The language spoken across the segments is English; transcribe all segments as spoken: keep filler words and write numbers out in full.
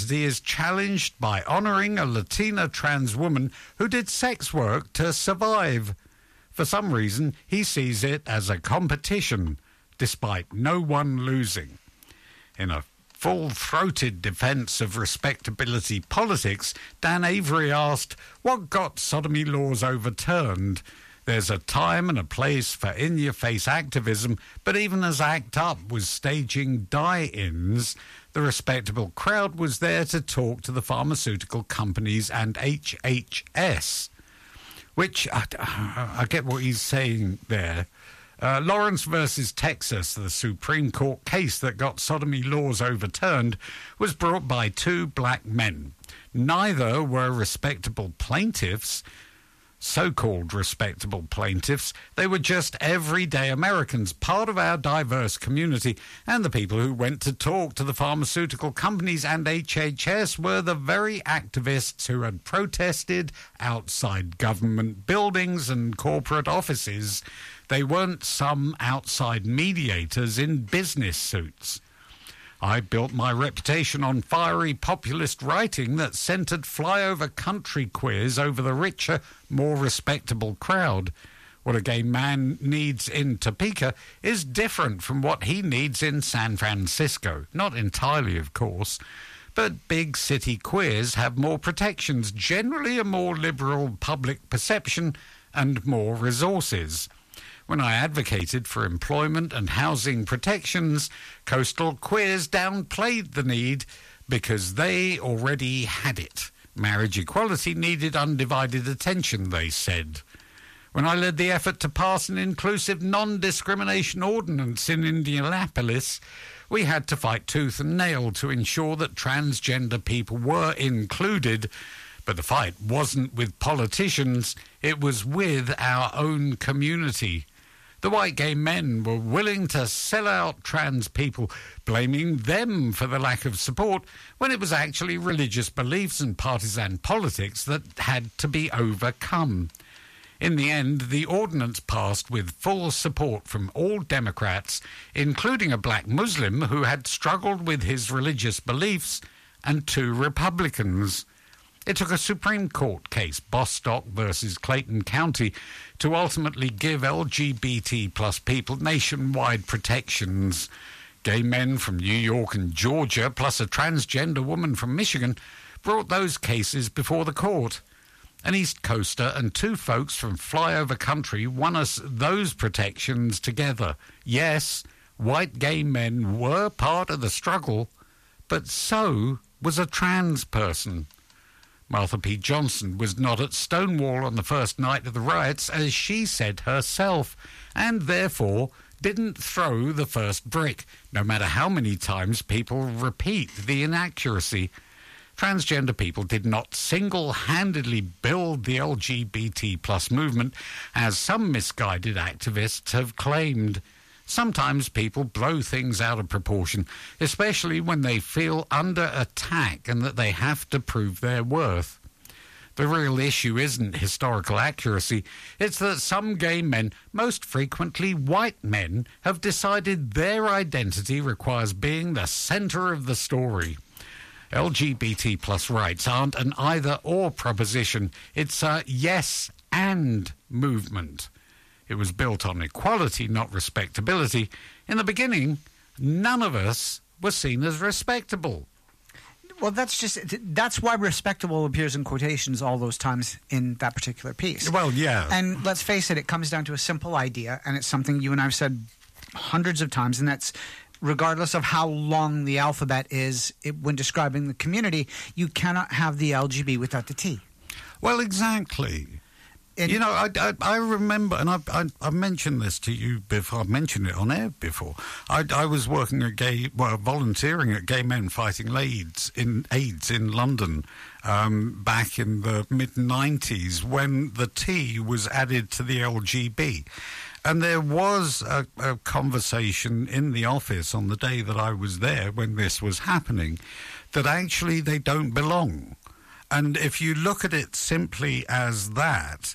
identity is challenged by honouring a Latina trans woman who did sex work to survive. For some reason, he sees it as a competition, despite no one losing. In a full-throated defence of respectability politics, Dan Avery asked, what got sodomy laws overturned? There's a time and a place for in-your-face activism, but even as ACT UP was staging die-ins, the respectable crowd was there to talk to the pharmaceutical companies and H H S. Which, I, I get what he's saying there. Uh, Lawrence versus Texas, the Supreme Court case that got sodomy laws overturned, was brought by two black men. Neither were respectable plaintiffs, so-called respectable plaintiffs. They were just everyday Americans, part of our diverse community, and the people who went to talk to the pharmaceutical companies and H H S were the very activists who had protested outside government buildings and corporate offices. They weren't some outside mediators in business suits. I built my reputation on fiery populist writing that centred flyover country queers over the richer, more respectable crowd. What a gay man needs in Topeka is different from what he needs in San Francisco. Not entirely, of course. But big city queers have more protections, generally a more liberal public perception, and more resources. When I advocated for employment and housing protections, coastal queers downplayed the need because they already had it. Marriage equality needed undivided attention, they said. When I led the effort to pass an inclusive non-discrimination ordinance in Indianapolis, we had to fight tooth and nail to ensure that transgender people were included. But the fight wasn't with politicians, it was with our own community. The white gay men were willing to sell out trans people, blaming them for the lack of support, when it was actually religious beliefs and partisan politics that had to be overcome. In the end, the ordinance passed with full support from all Democrats, including a black Muslim who had struggled with his religious beliefs, and two Republicans. It took a Supreme Court case, Bostock versus Clayton County, to ultimately give L G B T plus people nationwide protections. Gay men from New York and Georgia, plus a transgender woman from Michigan, brought those cases before the court. An East Coaster and two folks from flyover country won us those protections together. Yes, white gay men were part of the struggle, but so was a trans person. Martha P. Johnson was not at Stonewall on the first night of the riots, as she said herself, and therefore didn't throw the first brick, no matter how many times people repeat the inaccuracy. Transgender people did not single-handedly build the L G B T plus movement, as some misguided activists have claimed. Sometimes people blow things out of proportion, especially when they feel under attack and that they have to prove their worth. The real issue isn't historical accuracy. It's that some gay men, most frequently white men, have decided their identity requires being the centre of the story. L G B T plus rights aren't an either-or proposition. It's a yes-and movement. It was built on equality, not respectability. In the beginning, none of us were seen as respectable. Well, that's just that's why respectable appears in quotations all those times in that particular piece. Well, yeah. And let's face it, it comes down to a simple idea, and it's something you and I have said hundreds of times, and that's regardless of how long the alphabet is it, when describing the community, you cannot have the L G B without the T. Well, exactly. And you know, I, I, I remember, and I, I, I mentioned this to you before, I've mentioned it on air before. I, I was working at gay, well, volunteering at Gay Men Fighting AIDS in, AIDS in London um, back in the mid nineties when the T was added to the L G B. And there was a, a conversation in the office on the day that I was there when this was happening that actually they don't belong. And if you look at it simply as that,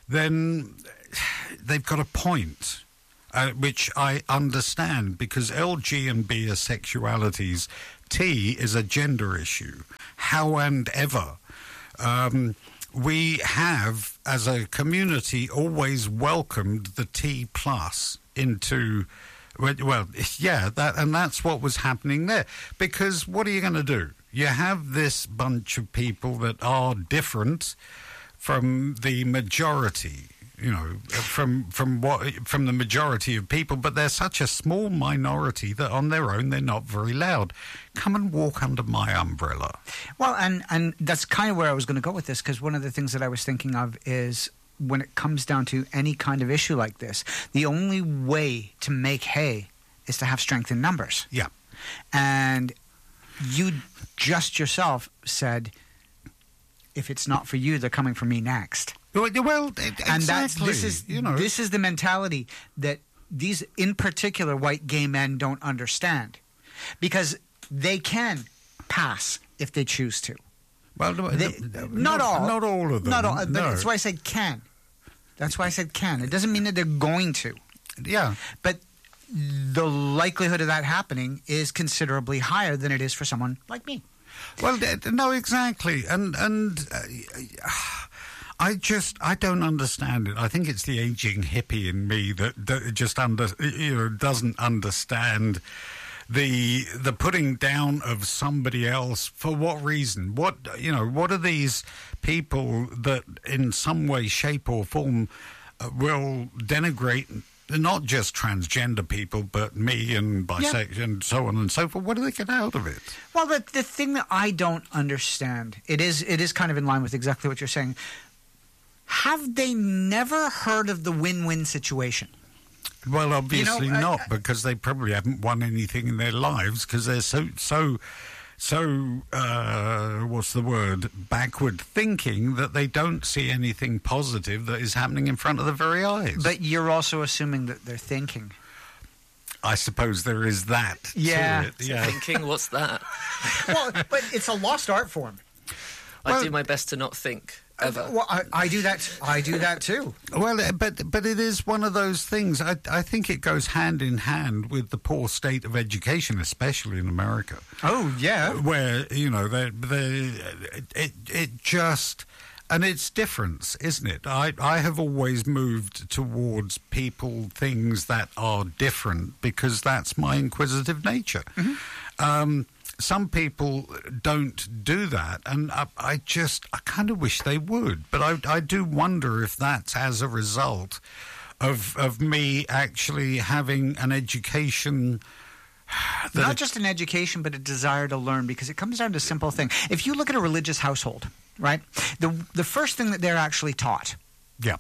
then they've got a point, uh, which I understand, because L G and B are sexualities tea is a gender issue. How and ever. Um, we have, as a community, always welcomed the T plus into, well, well, yeah, that, and that's what was happening there. Because what are you going to do? You have this bunch of people that are different from the majority, you know, from from what from the majority of people, but they're such a small minority that on their own they're not very loud. Come and walk under my umbrella. Well, and and that's kind of where I was going to go with this, because one of the things that I was thinking of is when it comes down to any kind of issue like this, the only way to make hay is to have strength in numbers. Yeah. And you just yourself said, if it's not for you, they're coming for me next. Well, well exactly. And that's, this is, you know, this is the mentality that these, in particular, white gay men don't understand. Because they can pass if they choose to. Well, They, not, not all. Not all of them. Not all. But no. that's why I said can. That's why I said can. It doesn't mean that they're going to. Yeah. But the likelihood of that happening is considerably higher than it is for someone like me. Well, no, exactly. And, and uh, I just, I don't understand it. I think it's the aging hippie in me that, that just under, you know, doesn't understand the the putting down of somebody else. For what reason? What, you know, what are these people that in some way, shape or form uh, will denigrate not just transgender people, but me and bisexual yeah. and so on and so forth? What do they get out of it? Well, the the thing that I don't understand, it is it is kind of in line with exactly what you're saying. Have they never heard of the win-win situation? Well, obviously you know, not, I, I, because they probably haven't won anything in their lives because they're so so so uh, what's the word? Backward thinking that they don't see anything positive that is happening in front of their very eyes. But you're also assuming that they're thinking. I suppose there is that. Yeah. To it. Yeah. Thinking, what's that? Well, but it's a lost art form. I Well, do my best to not think. Ever. Well, I, I do that. I do that too. Well, but but it is one of those things. I I think it goes hand in hand with the poor state of education, especially in America. Oh yeah. Where, you know, they they it it just, and it's different, isn't it? I I have always moved towards people, things that are different, because that's my inquisitive nature. Mm-hmm. Um, Some people don't do that, and I, I just, I kind of wish they would. But I, I do wonder if that's as a result of of me actually having an education. Not just an education, but a desire to learn, because it comes down to a simple thing. If you look at a religious household, right, the the first thing that they're actually taught Yeah.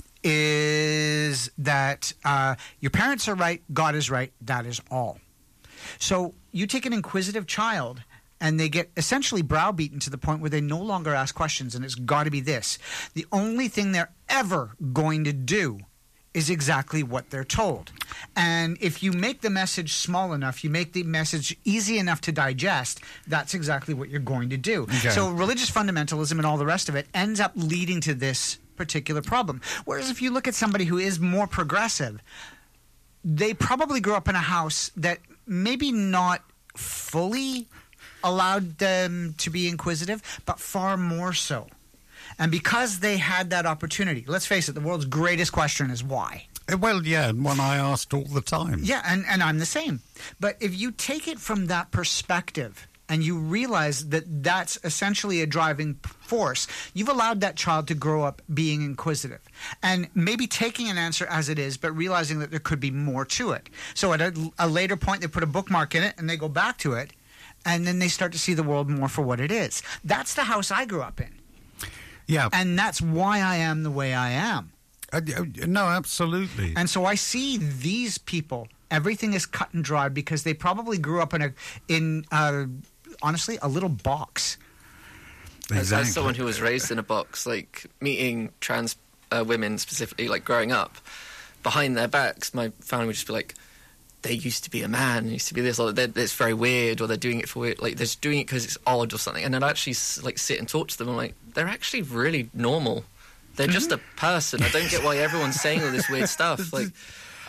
is that uh, your parents are right, God is right, that is all. So you take an inquisitive child, and they get essentially browbeaten to the point where they no longer ask questions, and it's got to be this. The only thing they're ever going to do is exactly what they're told. And if you make the message small enough, you make the message easy enough to digest, that's exactly what you're going to do. Okay. So religious fundamentalism and all the rest of it ends up leading to this particular problem. Whereas if you look at somebody who is more progressive, they probably grew up in a house that maybe not fully allowed them to be inquisitive, but far more so. And because they had that opportunity, let's face it, the world's greatest question is why. Well, yeah, and one I asked all the time. Yeah, and, and I'm the same. But if you take it from that perspective and you realize that that's essentially a driving force, you've allowed that child to grow up being inquisitive and maybe taking an answer as it is, but realizing that there could be more to it. So at a, a later point, they put a bookmark in it and they go back to it, and then they start to see the world more for what it is. That's the house I grew up in. Yeah. And that's why I am the way I am. Uh, no, absolutely. And so I see these people, everything is cut and dried because they probably grew up in a, in a, honestly, a little box. Exactly. As, as someone who was raised in a box, like meeting trans uh, women specifically, like growing up, behind their backs, my family would just be like, they used to be a man, they used to be this, or it's very weird, or they're doing it for weird, like they're just doing it because it's odd or something. And then I'd actually like sit and talk to them, and I'm like, they're actually really normal. They're just a person. I don't get why everyone's saying all this weird stuff. Like,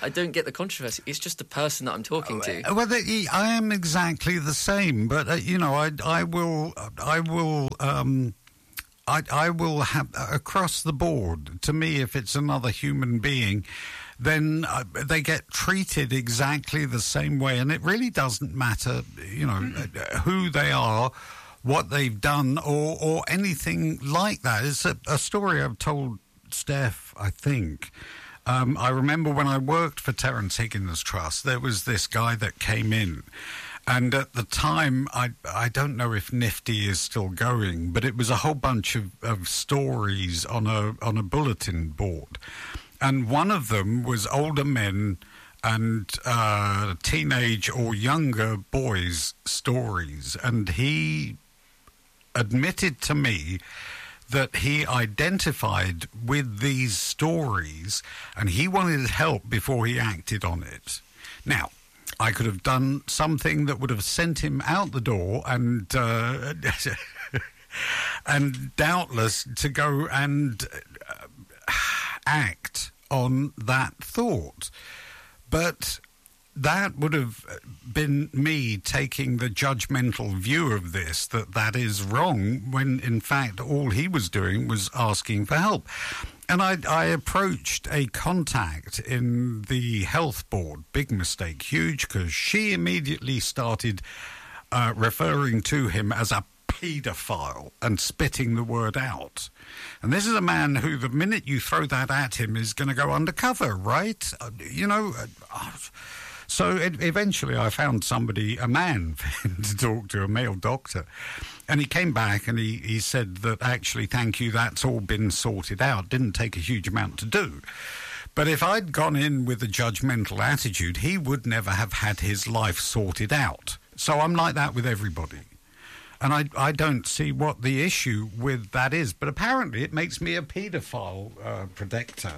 I don't get the controversy. It's just the person that I'm talking to. Well, the, I am exactly the same, but uh, you know, I, I will, I will, um, I, I will have across the board. To me, if it's another human being, then uh, they get treated exactly the same way, and it really doesn't matter, you know, mm. who they are, what they've done, or or anything like that. It's a, a story I've told Steph, I think. Um, I remember when I worked for Terence Higgins Trust, there was this guy that came in. And at the time, I I don't know if Nifty is still going, but it was a whole bunch of, of stories on a on a bulletin board. And one of them was older men and uh, teenage or younger boys' stories. And he admitted to me that he identified with these stories and he wanted help before he acted on it. Now, I could have done something that would have sent him out the door and uh, and doubtless to go and uh, act on that thought. But that would have been me taking the judgmental view of this, that that is wrong, when in fact all he was doing was asking for help. And I, I approached a contact in the health board, big mistake, huge, because she immediately started uh, referring to him as a paedophile and spitting the word out. And this is a man who, the minute you throw that at him, is going to go undercover, right? Uh, you know... Uh, So it, eventually I found somebody, a man, for him to talk to, a male doctor. And he came back and he, he said that, actually, thank you, that's all been sorted out. Didn't take a huge amount to do. But if I'd gone in with a judgmental attitude, he would never have had his life sorted out. So I'm like that with everybody. And I, I don't see what the issue with that is. But apparently it makes me a paedophile uh, protector.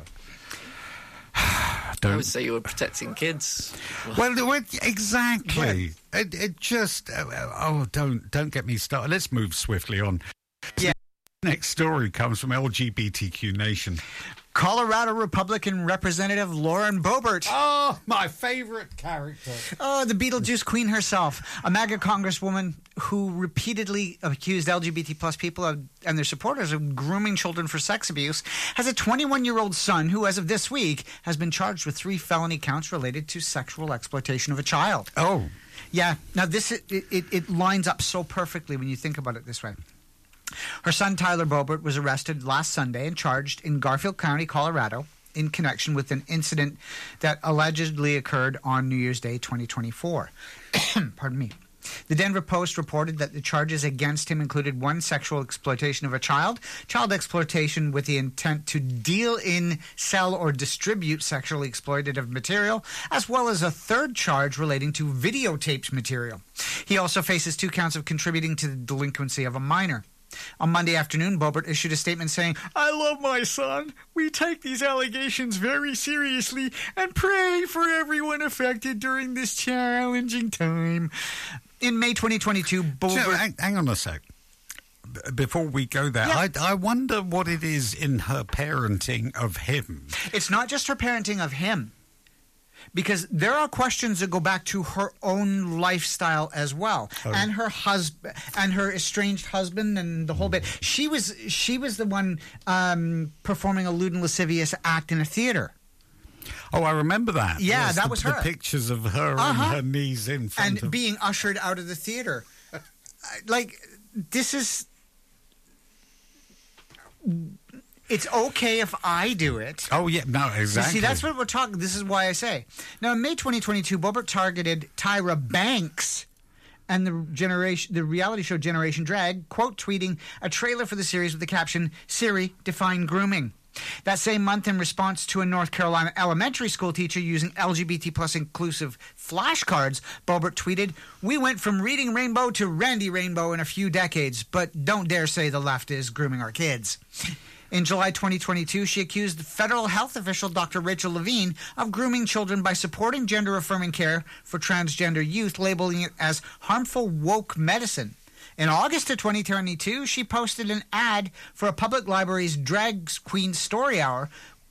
I would say you were protecting kids. Well, exactly. Yeah. It, it just uh, oh, don't don't get me started. Let's move swiftly on. Yeah. Next story comes from L G B T Q Nation. Colorado Republican Representative Lauren Boebert. Oh, my favorite character. Oh, the Beetlejuice Queen herself. A MAGA congresswoman who repeatedly accused L G B T plus people of, and their supporters of grooming children for sex abuse, has a twenty-one-year-old son who, as of this week, has been charged with three felony counts related to sexual exploitation of a child. Oh. Yeah. Now, this it, it, it lines up so perfectly when you think about it this way. Her son, Tyler Boebert, was arrested last Sunday and charged in Garfield County, Colorado, in connection with an incident that allegedly occurred on New Year's Day twenty twenty-four. Pardon me. The Denver Post reported that the charges against him included one, sexual exploitation of a child, child exploitation with the intent to deal in, sell, or distribute sexually exploitative material, as well as a third charge relating to videotaped material. He also faces two counts of contributing to the delinquency of a minor. On Monday afternoon, Boebert issued a statement saying, "I love my son. We take these allegations very seriously and pray for everyone affected during this challenging time." In May twenty twenty-two, Boebert... So, hang, hang on a sec. Before we go there, yeah. I, I wonder what it is in her parenting of him. It's not just her parenting of him. Because there are questions that go back to her own lifestyle as well, oh. and her husband, and her estranged husband, and the whole bit. She was she was the one um, performing a lewd and lascivious act in a theater. Oh, I remember that. Yeah, yes, that the, was her. The pictures of her uh-huh. on her knees in front and of... being ushered out of the theater. Like, this is... It's okay if I do it. Oh, yeah, no, exactly. You see, that's what we're talking. This is why I say. Now, in May twenty twenty-two, Boebert targeted Tyra Banks and the generation, the reality show Generation Drag, quote, tweeting a trailer for the series with the caption, "Siri, define grooming." That same month, in response to a North Carolina elementary school teacher using L G B T plus inclusive flashcards, Boebert tweeted, "We went from Reading Rainbow to Randy Rainbow in a few decades, but don't dare say the left is grooming our kids." In July twenty twenty-two, she accused federal health official Doctor Rachel Levine of grooming children by supporting gender-affirming care for transgender youth, labeling it as harmful woke medicine. In August of twenty twenty-two, she posted an ad for a public library's Drag Queen Story Hour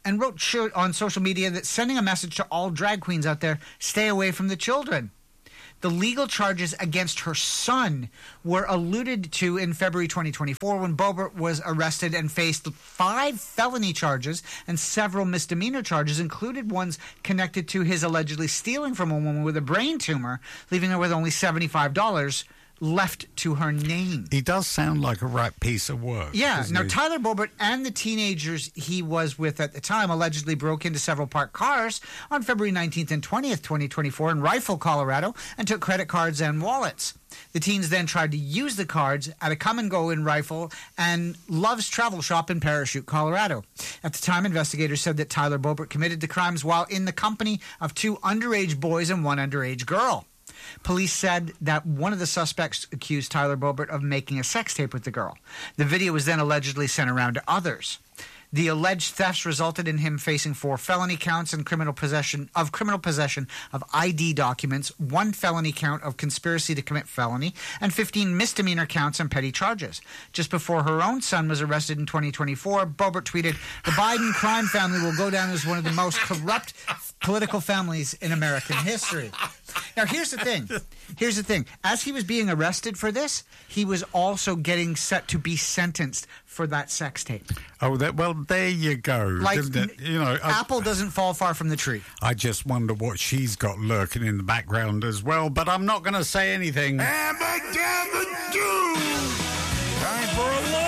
and wrote sh- on social media that sending a message to all drag queens out there, stay away from the children. The legal charges against her son were alluded to in February twenty twenty-four when Boebert was arrested and faced five felony charges and several misdemeanor charges, included ones connected to his allegedly stealing from a woman with a brain tumor, leaving her with only seventy-five dollars left to her name. He does sound like a right piece of work. Yeah. Now, he? Tyler Boebert and the teenagers he was with at the time allegedly broke into several parked cars on February nineteenth and twentieth, twenty twenty-four in Rifle, Colorado, and took credit cards and wallets. The teens then tried to use the cards at a come-and-go in Rifle and Love's Travel Shop in Parachute, Colorado. At the time, investigators said that Tyler Boebert committed the crimes while in the company of two underage boys and one underage girl. Police said that one of the suspects accused Tyler Boebert of making a sex tape with the girl. The video was then allegedly sent around to others. The alleged thefts resulted in him facing four felony counts and criminal possession of criminal possession of I D documents, one felony count of conspiracy to commit felony, and fifteen misdemeanor counts and petty charges. Just before her own son was arrested in twenty twenty-four, Boebert tweeted, "The Biden crime family will go down as one of the most corrupt political families in American history." Now, here's the thing. Here's the thing. As he was being arrested for this, he was also getting set to be sentenced for that sex tape. Oh, that, well, there you go. Like, It? You know, apple I, doesn't fall far from the tree. I just wonder what she's got lurking in the background as well, but I'm not going to say anything. Time for a